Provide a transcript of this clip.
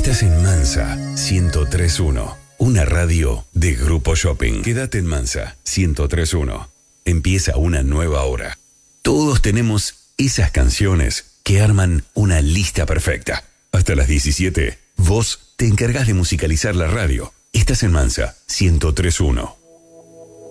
Estás en Mansa 103.1, una radio de Grupo Shopping. Quédate en Mansa 103.1. Empieza una nueva hora. Todos tenemos esas canciones que arman una lista perfecta. Hasta las 17, vos te encargás de musicalizar la radio. Estás en Mansa 103.1.